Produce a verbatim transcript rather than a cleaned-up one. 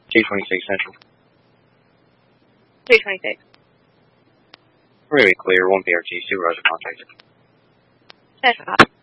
two twenty-six Central. two twenty-six. Really clear, one P R T, supervisor contact. That's right.